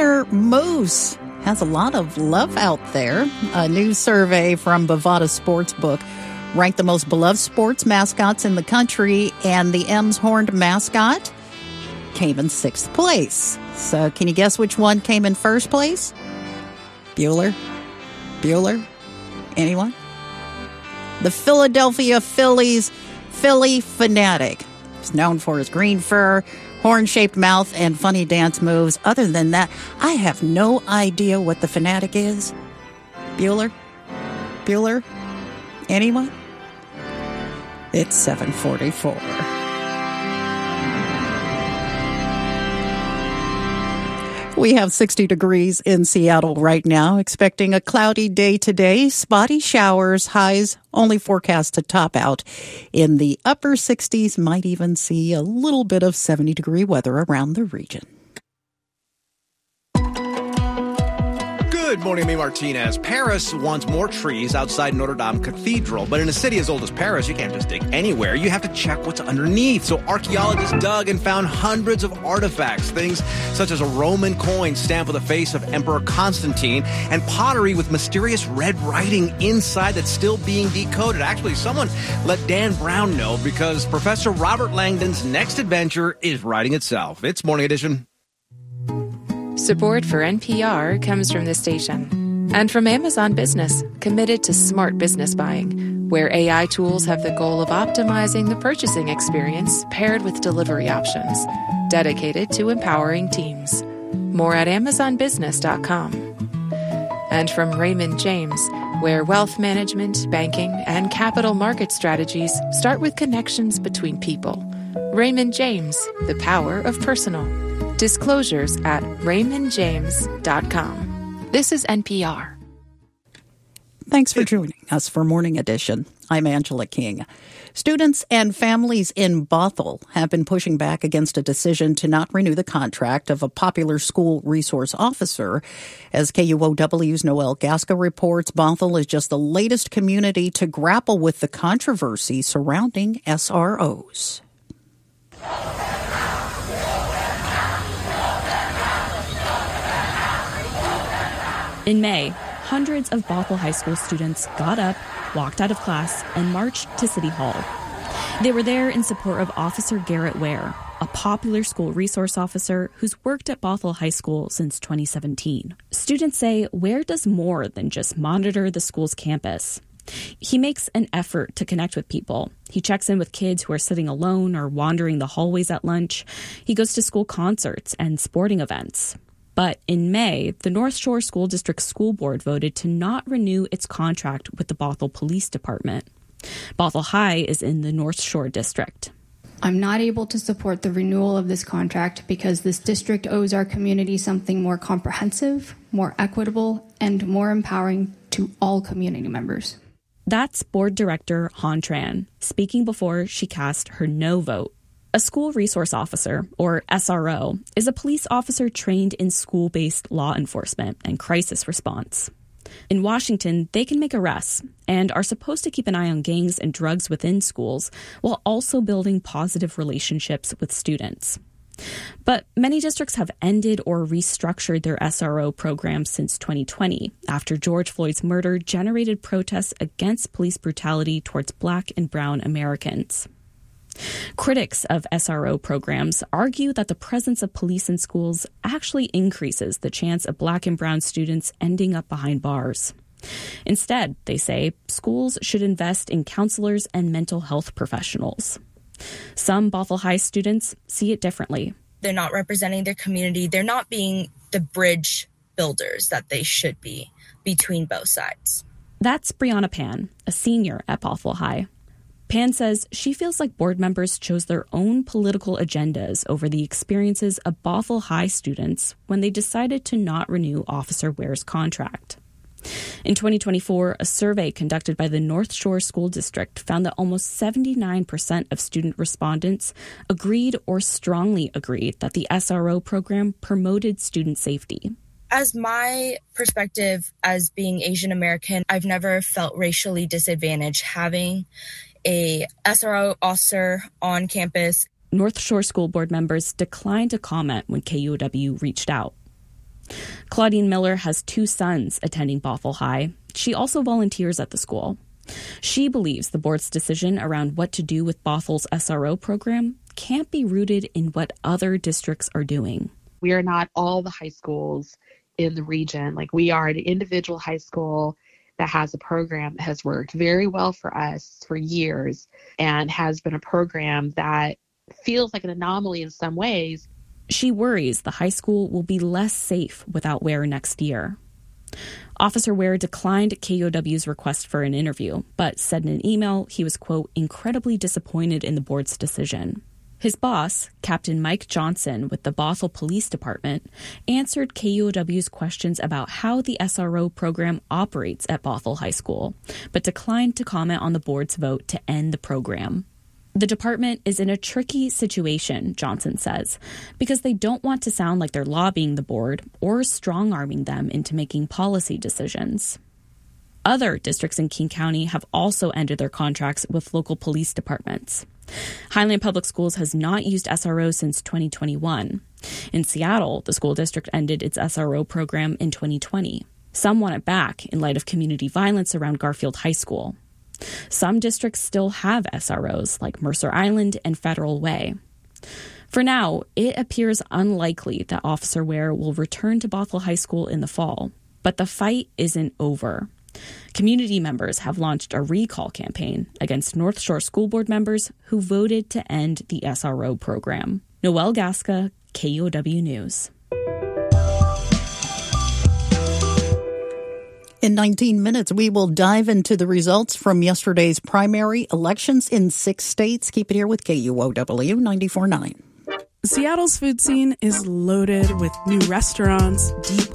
winner, Moose, has a lot of love out there. A new survey from Bovada Sportsbook ranked the most beloved sports mascots in the country, and the M's horned mascot came in 6th place. So can you guess which one came in 1st place? Bueller? Anyone? The Philadelphia Phillies Philly Fanatic. He's known for his green fur, horn-shaped mouth, and funny dance moves. Other than that, I have no idea what the Fanatic is. Bueller? Anyone? It's 7:44. We have 60 degrees in Seattle right now, expecting a cloudy day today. Spotty showers, highs only forecast to top out in the upper 60s. Might even see a little bit of 70-degree weather around the region. Good morning, me Martinez. Paris wants more trees outside Notre Dame Cathedral, but in a city as old as Paris, you can't just dig anywhere. You have to check what's underneath. So archaeologists dug and found hundreds of artifacts, things such as a Roman coin stamped with the face of Emperor Constantine and pottery with mysterious red writing inside that's still being decoded. Actually, someone let Dan Brown know because Professor Robert Langdon's next adventure is writing itself. It's Morning Edition. Support for NPR comes from this station and from Amazon Business, committed to smart business buying, where AI tools have the goal of optimizing the purchasing experience paired with delivery options, dedicated to empowering teams. More at amazonbusiness.com. And from Raymond James, where wealth management, banking, and capital market strategies start with connections between people. Raymond James, the power of personal. Disclosures at raymondjames.com. This is NPR. Thanks for joining us for Morning Edition. I'm Angela King. Students and families in Bothell have been pushing back against a decision to not renew the contract of a popular school resource officer. As KUOW's Noel Gasca reports, Bothell is just the latest community to grapple with the controversy surrounding SROs. In May, hundreds of Bothell High School students got up, walked out of class, and marched to City Hall. They were there in support of Officer Garrett Ware, a popular school resource officer who's worked at Bothell High School since 2017. Students say Ware does more than just monitor the school's campus. He makes an effort to connect with people. He checks in with kids who are sitting alone or wandering the hallways at lunch. He goes to school concerts and sporting events. But in May, the North Shore School District School Board voted to not renew its contract with the Bothell Police Department. Bothell High is in the North Shore District. I'm not able to support the renewal of this contract because this district owes our community something more comprehensive, more equitable, and more empowering to all community members. That's Board Director Han Tran, speaking before she cast her no vote. A school resource officer, or SRO, is a police officer trained in school-based law enforcement and crisis response. In Washington, they can make arrests and are supposed to keep an eye on gangs and drugs within schools while also building positive relationships with students. But many districts have ended or restructured their SRO programs since 2020 after George Floyd's murder generated protests against police brutality towards Black and brown Americans. Critics of SRO programs argue that the presence of police in schools actually increases the chance of Black and brown students ending up behind bars. Instead, they say, schools should invest in counselors and mental health professionals. Some Bothell High students see it differently. They're not representing their community. They're not being the bridge builders that they should be between both sides. That's Brianna Pan, a senior at Bothell High. Pan says she feels like board members chose their own political agendas over the experiences of Bothell High students when they decided to not renew Officer Ware's contract. In 2024, a survey conducted by the North Shore School District found that almost 79% of student respondents agreed or strongly agreed that the SRO program promoted student safety. As my perspective as being Asian American, I've never felt racially disadvantaged having a SRO officer on campus. North Shore School Board members declined to comment when KUOW reached out. Claudine Miller has 2 sons attending Bothell High. She also volunteers at the school. She believes the board's decision around what to do with Bothell's SRO program can't be rooted in what other districts are doing. We are not all the high schools in the region. Like, we are an individual high school that has a program that has worked very well for us for years and has been a program that feels like an anomaly in some ways. She worries the high school will be less safe without Ware next year. Officer Ware declined KUOW's request for an interview, but said in an email he was, quote, incredibly disappointed in the board's decision. His boss, Captain Mike Johnson with the Bothell Police Department, answered KUOW's questions about how the SRO program operates at Bothell High School, but declined to comment on the board's vote to end the program. The department is in a tricky situation, Johnson says, because they don't want to sound like they're lobbying the board or strong-arming them into making policy decisions. Other districts in King County have also ended their contracts with local police departments. Highland Public Schools has not used SRO since 2021. In Seattle, the school district ended its SRO program in 2020. Some want it back in light of community violence around Garfield High School. Some districts still have SROs, like Mercer Island and Federal Way. For now, it appears unlikely that Officer Ware will return to Bothell High School in the fall, but the fight isn't over. Community members have launched a recall campaign against North Shore School Board members who voted to end the SRO program. Noelle Gasca, KUOW News. In 19 minutes, we will dive into the results from yesterday's primary elections in 6 states. Keep it here with KUOW 94.9. Seattle's food scene is loaded with new restaurants, deep